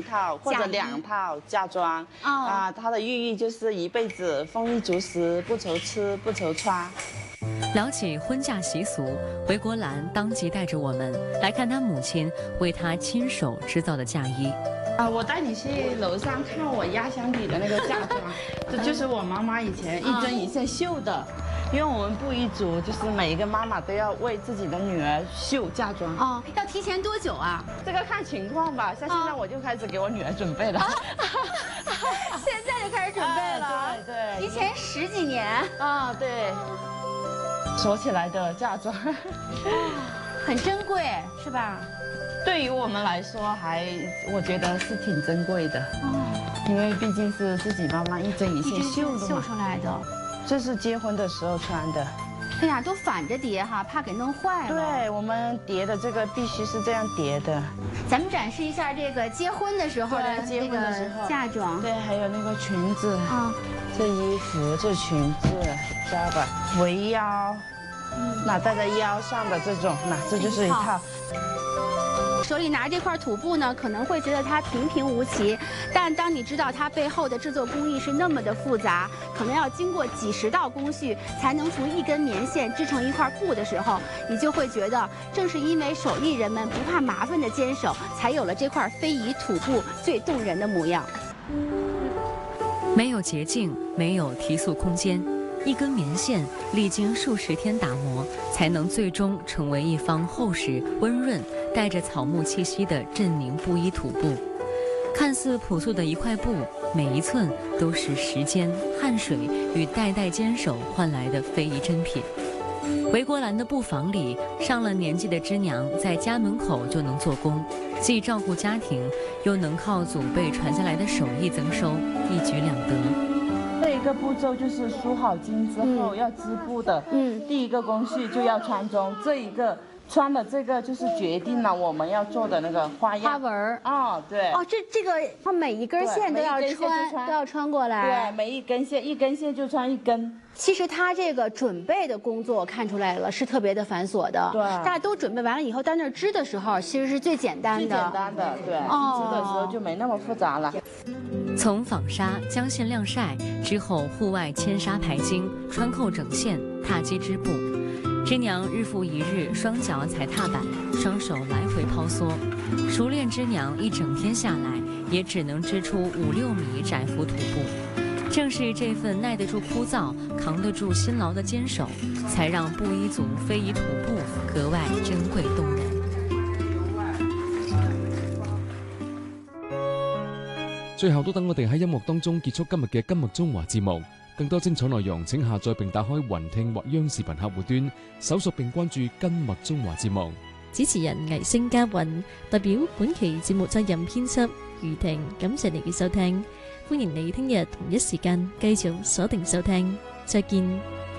套或者2套嫁妆它的寓意就是一辈子丰衣足食，不愁吃不愁穿。 聊起婚嫁习俗，回国兰当即带着我们来看她母亲为她亲手制造的嫁衣。 我带你去楼上看我压箱底的那个嫁妆，这就是我妈妈以前一针一线绣的。因为我们布依族，就是每一个妈妈都要为自己的女儿绣嫁妆。 要提前多久啊？ 这个看情况吧，像现在我就开始给我女儿准备了。 现在就开始准备了？ 对， 提前10几年。 对。锁起来的嫁妆， 很珍贵，是吧？ 对于我们来说，我觉得是挺珍贵的。因为毕竟是自己妈妈一针一线绣出来的。 这是结婚的时候穿的。 哎呀，都反着叠哈，怕给弄坏了。 对，我们叠的这个必须是这样叠的。 咱们展示一下这个结婚的时候的这个嫁妆。 对，还有那个裙子这衣服、这裙子，知道吧？围腰，那戴在腰上的这种，那这就是一套。 手里拿这块土布呢，可能会觉得它平平无奇，但当你知道它背后的制作工艺是那么的复杂，可能要经过几10道工序才能从一根棉线织成一块布的时候，你就会觉得，正是因为手艺人们不怕麻烦的坚守，才有了这块非遗土布最动人的模样。 没有捷径，没有提速空间，一根棉线历经数10天打磨，才能最终成为一方厚实、温润、带着草木气息的镇宁布依土布。看似朴素的一块布，每一寸都是时间、汗水与代代坚守换来的非遗珍品。回国兰的布坊里，上了年纪的织娘在家门口就能做工，既照顾家庭，又能靠祖辈传下来的手艺增收，一举两得。 这一个步骤就是梳好巾之后要织布的，第一个工序就要穿中，这一个穿的这个就是决定了我们要做的那个花样。 花纹对。 这个它每一根线都要穿过来。 对，每一根线就穿1根。 其实它这个准备的工作看出来了，是特别的繁琐的。 对， 大家都准备完了以后，到那儿织的时候，其实是最简单的。 对，织的时候就没那么复杂了。 从纺纱将线晾晒之后，户外牵纱排经，穿扣整线，踏机织布。织娘日复一日，双脚踩踏板，双手来回抛梭。熟练织娘一整天下来，也只能织出5-6米窄幅土布。正是这份耐得住枯燥、扛得住辛劳的坚守，才让布依族非遗土布格外珍贵动人。 最後都等我哋喺音樂當中結束今日嘅今日中華節目。更多精彩內容請下載並打開雲聽或央視頻客戶端，搜索並關注今日中華節目。 主持人魏星嘉韻代表本期節目責任編輯余婷，感謝你嘅收聽，歡迎你聽日同一時間繼續鎖定收聽，再見。